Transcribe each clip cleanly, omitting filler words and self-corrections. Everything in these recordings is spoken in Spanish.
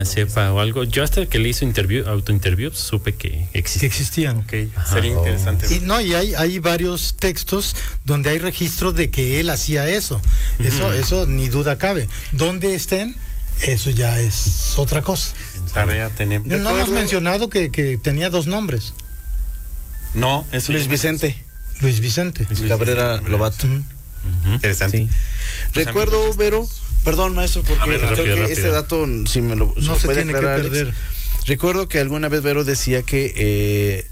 sepa o algo. Yo hasta que le hizo autointerview, supe que existían. Okay. Sería interesante. Y hay varios textos donde hay registro de que él hacía eso. Eso ni duda cabe. ¿Dónde estén? Eso ya es otra cosa. Tarea tenemos. No hemos mencionado que tenía 2 nombres. No, es Luis Vicente. Luis Vicente. Cabrera Lobato. Interesante. Sí. Recuerdo, Vero, perdón, maestro, porque rápido. ese dato, si me lo no se puede tiene aclarar, que perder. Alex. Recuerdo que alguna vez Vero decía que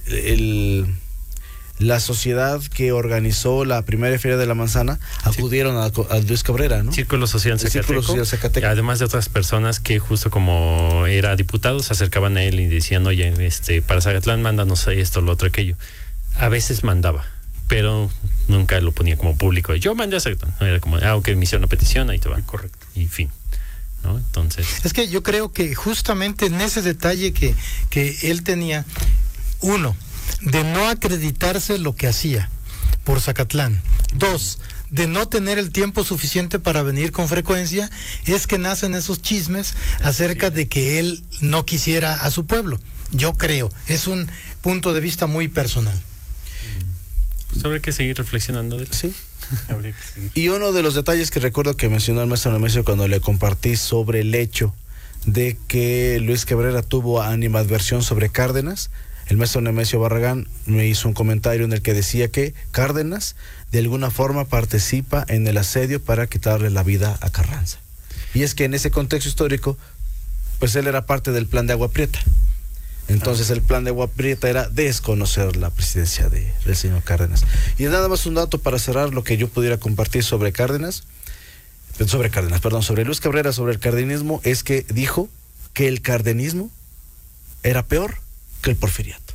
la sociedad que organizó la primera Feria de la Manzana acudieron a Luis Cabrera, ¿no? Círculo Social Zacateco. Además de otras personas que justo como era diputado se acercaban a él y decían, oye, para Zacatlán mándanos esto, lo otro, aquello. A veces mandaba, pero nunca lo ponía como público. Yo mandé a Zacatlán. Era como, ok, me hicieron una petición, ahí te va. Correcto. Y fin. ¿No? Entonces. Es que yo creo que justamente en ese detalle que él tenía, uno, de no acreditarse lo que hacía por Zacatlán. 2, de no tener el tiempo suficiente para venir con frecuencia, es que nacen esos chismes acerca de que él no quisiera a su pueblo. Yo creo, es un punto de vista muy personal. Sobre qué seguir reflexionando de eso. Sí. Y uno de los detalles que recuerdo que mencionó el maestro Nemesio cuando le compartí sobre el hecho de que Luis Cabrera tuvo animadversión sobre Cárdenas, el maestro Nemesio Barragán me hizo un comentario en el que decía que Cárdenas de alguna forma participa en el asedio para quitarle la vida a Carranza. Y es que en ese contexto histórico, pues él era parte del plan de Agua Prieta. Entonces el plan de Agua Prieta era desconocer la presidencia del señor Cárdenas. Y nada más un dato para cerrar lo que yo pudiera compartir sobre sobre Luis Cabrera, sobre el cardenismo, es que dijo que el cardenismo era peor que el porfiriato.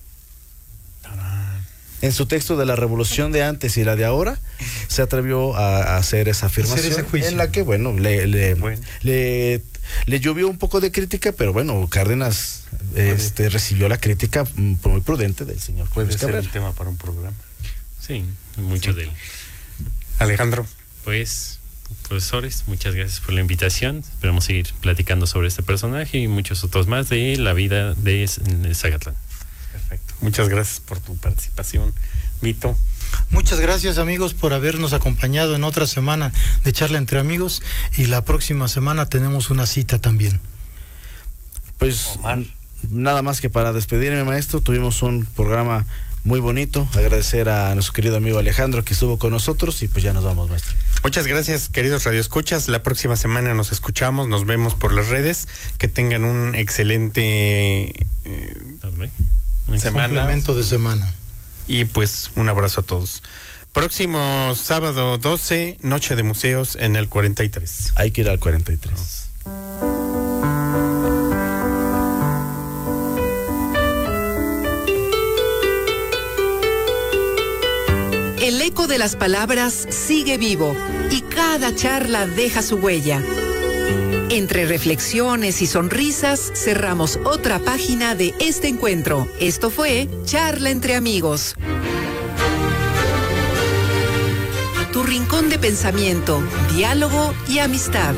En su texto de la revolución de antes y la de ahora, se atrevió a hacer esa afirmación, en la que, bueno, le llovió un poco de crítica, pero bueno, Cárdenas recibió la crítica muy prudente del señor. Puede ser el tema para un programa. Sí, mucho de él. Alejandro. Pues, profesores, muchas gracias por la invitación. Esperamos seguir platicando sobre este personaje y muchos otros más de la vida de Zacatlán. Perfecto. Muchas gracias por tu participación, Vito. Muchas gracias, amigos, por habernos acompañado en otra semana de Charla entre Amigos, y la próxima semana tenemos una cita también. Pues nada más que para despedirme, maestro, tuvimos un programa muy bonito. Agradecer a nuestro querido amigo Alejandro que estuvo con nosotros, y pues ya nos vamos, maestro. Muchas gracias, queridos radioescuchas. La próxima semana nos escuchamos, nos vemos por las redes. Que tengan un excelente complemento de semana. Y pues un abrazo a todos. Próximo sábado 12, Noche de Museos en el 43. Hay que ir al 43. El eco de las palabras sigue vivo y cada charla deja su huella. Entre reflexiones y sonrisas, cerramos otra página de este encuentro. Esto fue Charla entre Amigos. Tu rincón de pensamiento, diálogo y amistad.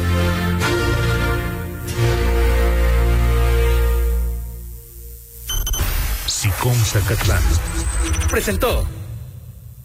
SICOM Zacatlán presentó